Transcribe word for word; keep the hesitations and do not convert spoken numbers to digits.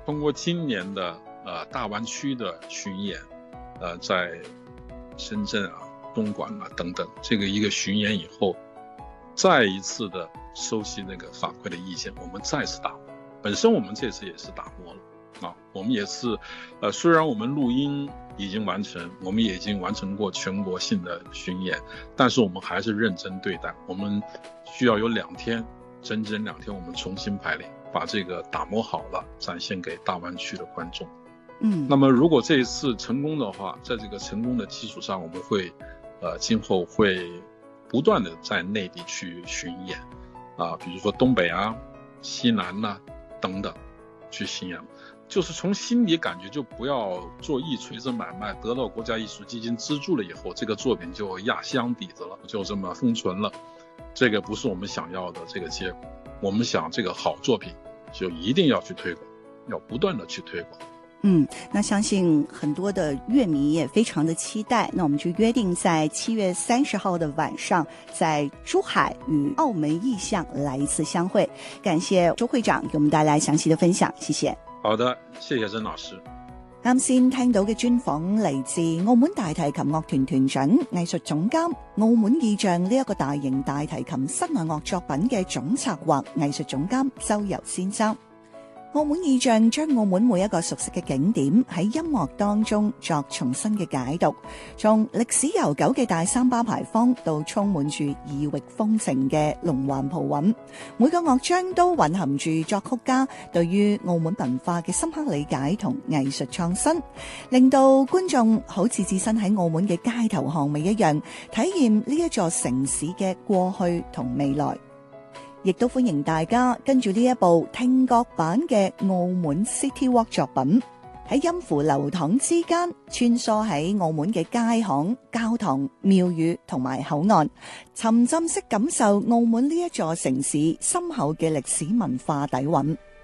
通过今年的呃大湾区的巡演，呃，在深圳啊、东莞啊等等这个一个巡演以后，再一次的收集那个反馈的意见，我们再次打磨。本身我们这次也是打磨了啊，我们也是，呃，虽然我们录音已经完成，我们也已经完成过全国性的巡演，但是我们还是认真对待，我们需要有两天，整整两天，我们重新排练，把这个打磨好了，展现给大湾区的观众。 嗯， 那么如果这一次成功的话，在这个成功的基础上，我们会，呃，今后会不断的在内地去巡演，啊，比如说东北啊、西南呐、啊、等等，去巡演。就是从心底感觉，就不要做一锤子买卖，得到国家艺术基金资助了以后，这个作品就压箱底子了，就这么封存了。这个不是我们想要的这个结果。我们想这个好作品就一定要去推广，要不断的去推广。 嗯，那相信很多的乐迷也非常的期待，那我们就约定在七月三十号的晚上，在珠海与澳门意象来一次相会。感謝周會長給我們帶來詳細的分享，謝謝。 好的，謝謝曾老師。 啱先聽到嘅專訪嚟自澳門大提琴樂團團長、藝術總監、澳門意象呢一個大型大提琴室內樂作品嘅總策劃藝術總監周游先生。澳門意象將澳門每一個熟悉嘅景點喺音樂當中作重新嘅解讀，從歷史悠久嘅大三巴牌坊到充滿住異域風情嘅龍環葡韻，每個樂章都蘊含住作曲家對於澳門文化嘅深刻理解同藝術創新，令到觀眾好似置身喺澳門嘅街頭巷尾一樣，體驗呢一座城市嘅過去同未來。亦都歡迎大家跟住呢一部聽覺版嘅澳門 City Walk 作品，喺音符流淌之間穿梭喺澳門嘅街巷、教堂、廟宇同埋口岸，沉浸式感受澳門呢一座城市深厚嘅歷史文化底蘊。